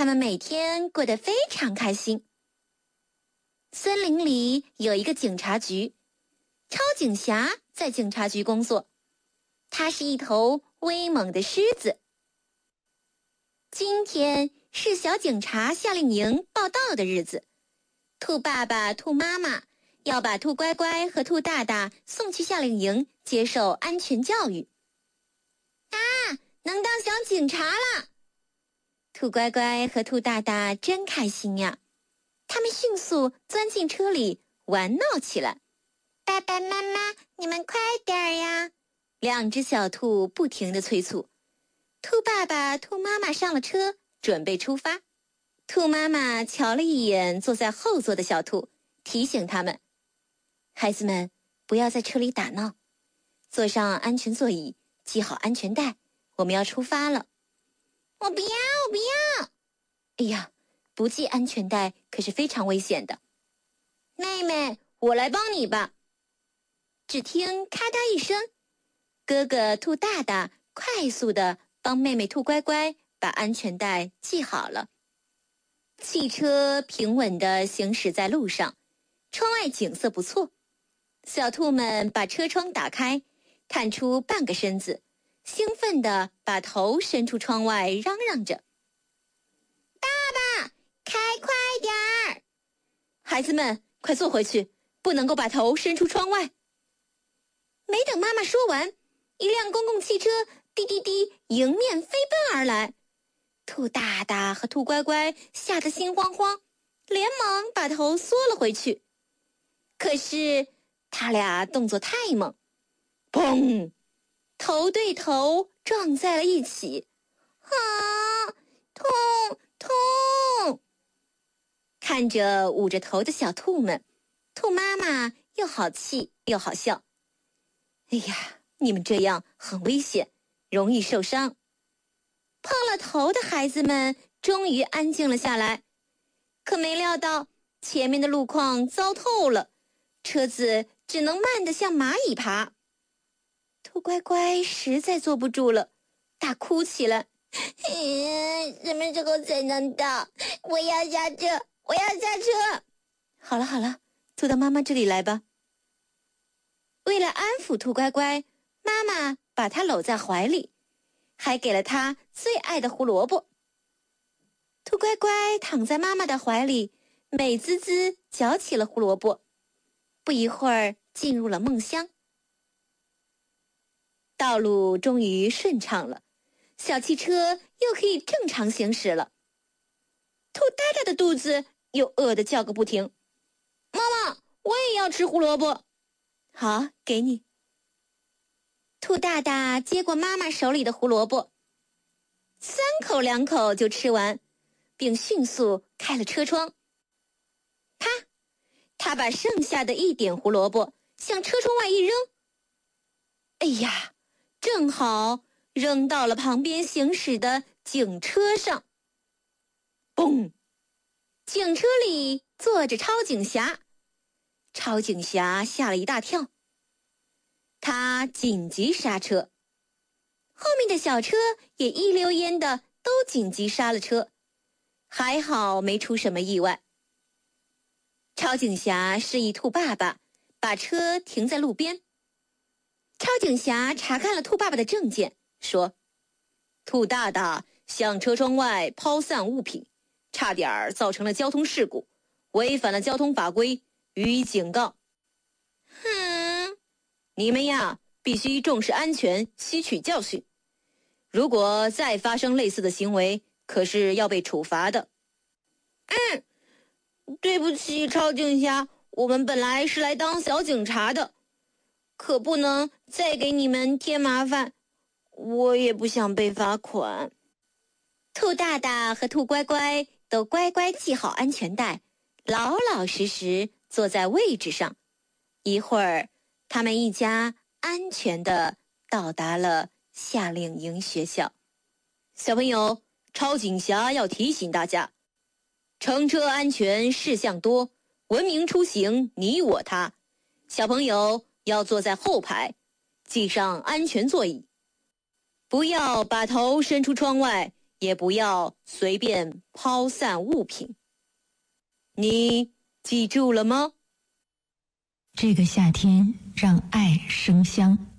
他们每天过得非常开心。森林里有一个警察局，超警侠在警察局工作，他是一头威猛的狮子。今天是小警察夏令营报到的日子，兔爸爸、兔妈妈要把兔乖乖和兔大大送去夏令营接受安全教育。啊，能当小警察了！兔乖乖和兔大大真开心呀！他们迅速钻进车里玩闹起来。爸爸妈妈，你们快点呀！两只小兔不停地催促。兔爸爸、兔妈妈上了车，准备出发。兔妈妈瞧了一眼坐在后座的小兔，提醒他们：孩子们，不要在车里打闹，坐上安全座椅，系好安全带，我们要出发了。我不要，我不要！哎呀，不系安全带可是非常危险的。妹妹，我来帮你吧。只听咔嗒一声，哥哥兔大大快速地帮妹妹兔乖乖把安全带系好了。汽车平稳地行驶在路上，窗外景色不错。小兔们把车窗打开，探出半个身子，兴奋地把头伸出窗外，嚷嚷着：爸爸，开快点儿！孩子们，快坐回去，不能够把头伸出窗外。没等妈妈说完，一辆公共汽车滴滴滴迎面飞奔而来。兔大大和兔乖乖吓得心慌慌，连忙把头缩了回去。可是他俩动作太猛，砰！头对头撞在了一起。啊，痛痛！看着捂着头的小兔们，兔妈妈又好气又好笑。哎呀，你们这样很危险，容易受伤。碰了头的孩子们终于安静了下来，可没料到前面的路况糟透了，车子只能慢得像蚂蚁爬。兔乖乖实在坐不住了，大哭起来。什么时候才能到？我要下车，我要下车！好了好了，坐到妈妈这里来吧。为了安抚兔乖乖，妈妈把它搂在怀里，还给了它最爱的胡萝卜。兔乖乖躺在妈妈的怀里，美滋滋嚼起了胡萝卜。不一会儿，进入了梦乡。道路终于顺畅了，小汽车又可以正常行驶了。兔大大的肚子又饿得叫个不停。妈妈，我也要吃胡萝卜。好，给你。兔大大接过妈妈手里的胡萝卜，3口2口就吃完，并迅速开了车窗。啪！他把剩下的一点胡萝卜向车窗外一扔。哎呀，正好扔到了旁边行驶的警车上。嘣！警车里坐着超警侠。超警侠吓了一大跳，他紧急刹车，后面的小车也一溜烟的都紧急刹了车，还好没出什么意外。超警侠示意兔爸爸把车停在路边。超警侠查看了兔爸爸的证件，说：兔大大向车窗外抛散物品，差点造成了交通事故，违反了交通法规，予以警告。你们呀，必须重视安全，吸取教训。如果再发生类似的行为，可是要被处罚的。对不起，超警侠，我们本来是来当小警察的，可不能再给你们添麻烦，我也不想被罚款。兔大大和兔乖乖都乖乖系好安全带，老老实实坐在位置上。一会儿，他们一家安全地到达了夏令营学校。小朋友，超警侠要提醒大家，乘车安全事项多，文明出行你我他。小朋友要坐在后排，系上安全座椅，不要把头伸出窗外， 也不要随便抛散物品。你记住了吗？ 这个夏天让爱生香。